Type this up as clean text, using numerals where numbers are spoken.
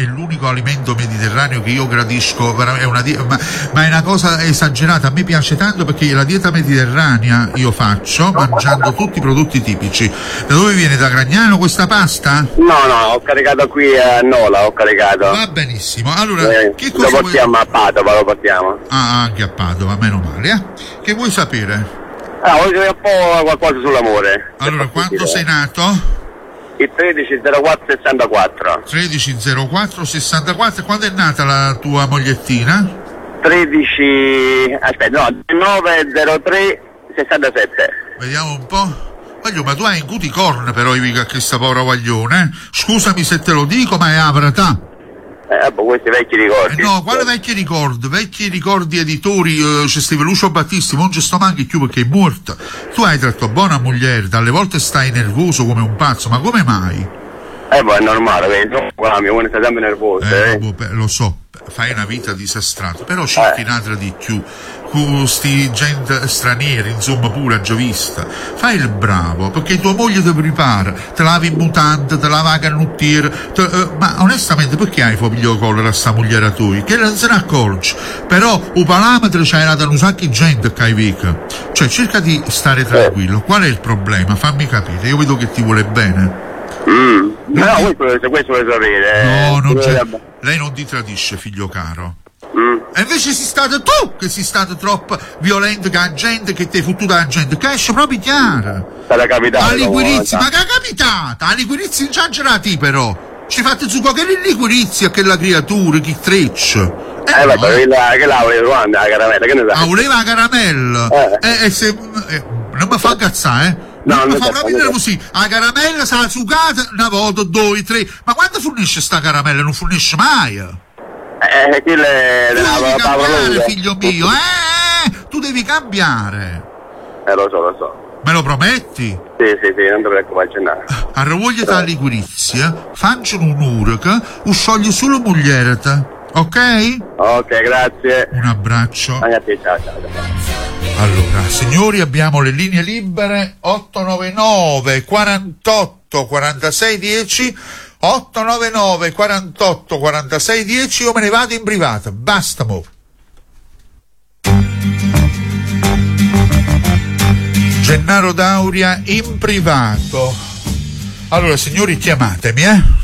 è l'unico alimento mediterraneo che io gradisco, è una ma è una cosa esagerata. A me piace tanto perché la dieta mediterranea io faccio mangiando tutti i prodotti tipici. Da dove viene? Da Gragnano questa pasta? No, ho caricato qui a Nola, ho caricato. Va benissimo. Allora, che cosa lo portiamo a Padova, lo portiamo. Ah, anche a Padova, meno male, Che vuoi sapere? Voglio sapere un po' qualcosa sull'amore. Allora, quando sei nato? Il 130464. 130464. Quando è nata la tua mogliettina? 90367. Vediamo un po'. Voglio, ma tu hai in cuticorn però a questa povera guaglione, Scusami se te lo dico, ma è avratà. Questi vecchi ricordi. No, quale vecchi ricordi? Vecchi ricordi editori, c'è Steve Lucio Battisti, non ci sto manchi più perché è morta. Tu hai tratto buona moglie, dalle volte stai nervoso come un pazzo, ma come mai? È normale, vedi, uno sta sempre nervoso. Lo so, fai una vita disastrata, però cerchi un'altra di più, con sti gente stranieri, insomma, pure giovista. Fai il bravo, perché tua moglie ti prepara, te lavi in mutante, te lava a canottiere, ma onestamente perché hai figlio collera a sta mogliera tua? Che non se ne accorge, però un parametro c'hai dato un sacco di gente che hai vica. Cioè cerca di stare tranquillo. Qual è il problema? Fammi capire, io vedo che ti vuole bene. Questo vuole sapere. No, non c'è. Lei non ti tradisce, figlio caro. E invece sei stato tu che sei stato troppo violento con la gente, che ti hai fottuto la gente, che esce proprio chiara. Sarà capitato. Liquirizia, ma che è capitata? La liquirizia ingiangerati però. Ci fate su che liquirizia che la creatura, che treccia. Che la voleva la caramella, che ne sai? Voleva la caramella. Non mi fa cazzare, Non mi fa proprio dire così. La caramella sarà sucata una volta, 2, 3. Ma quando fornisce sta caramella? Non fornisce mai. Tu devi cambiare, figlio mio. Tu devi cambiare. Lo so. Me lo prometti? Sì, non ti preoccupare, Arrovogliati la liquirizia, facciano un'ora che sciogli solo moglierata, ok? Ok, grazie. Un abbraccio. Ciao. Allora, signori, abbiamo le linee libere 899 48 46 10, 899 48 46 10. Io me ne vado in privata, basta mo. Gennaro Dauria in privato. Allora, signori, chiamatemi,